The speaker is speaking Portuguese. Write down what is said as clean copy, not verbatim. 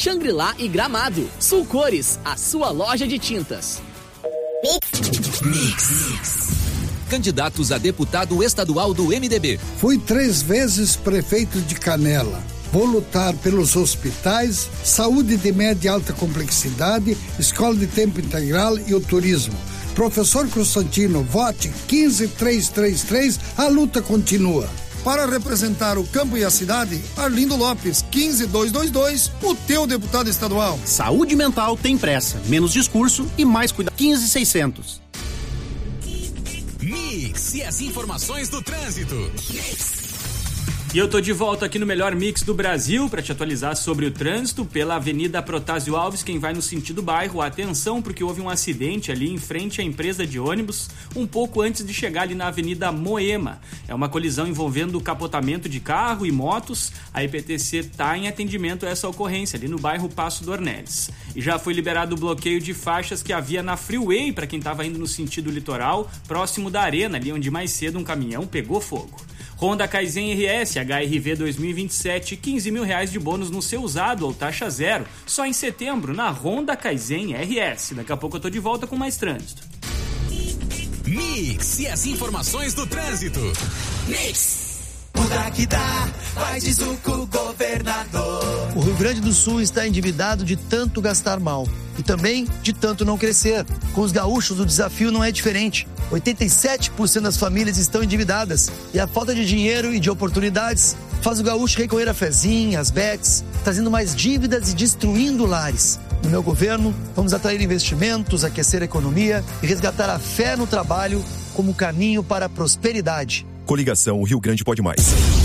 Xangri-Lá e Gramado. Sulcores, a sua loja de tintas. Mix. Candidatos a deputado estadual do MDB. Fui 3 vezes prefeito de Canela. Vou lutar pelos hospitais, saúde de média e alta complexidade, escola de tempo integral e o turismo. Professor Constantino, vote 15333, a luta continua. Para representar o campo e a cidade, Arlindo Lopes, 15222, o teu deputado estadual. Saúde mental tem pressa, menos discurso e mais cuidado. 15600. Mix e as informações do trânsito. E eu tô de volta aqui no melhor mix do Brasil para te atualizar sobre o trânsito pela Avenida Protásio Alves. Quem vai no sentido bairro, atenção, porque houve um acidente ali em frente à empresa de ônibus, um pouco antes de chegar ali na Avenida Moema. É uma colisão envolvendo capotamento de carro e motos. A IPTC está em atendimento a essa ocorrência ali no bairro Passo Dornelles. E já foi liberado o bloqueio de faixas que havia na Freeway para quem estava indo no sentido litoral, próximo da Arena, ali onde mais cedo um caminhão pegou fogo. Honda Kaizen RS HRV 2027, R$15 mil de bônus no seu usado ou taxa zero, só em setembro na Honda Kaizen RS. Daqui a pouco eu tô de volta com mais trânsito. Mix e as informações do trânsito. Mix. Muda que dá, vai de Zuco, governador. O Rio Grande do Sul está endividado de tanto gastar mal e também de tanto não crescer. Com os gaúchos o desafio não é diferente. 87% das famílias estão endividadas e a falta de dinheiro e de oportunidades faz o gaúcho recorrer a fezinhas, às bets, trazendo mais dívidas e destruindo lares. No meu governo, vamos atrair investimentos, aquecer a economia e resgatar a fé no trabalho como caminho para a prosperidade. Coligação Rio Grande Pode Mais.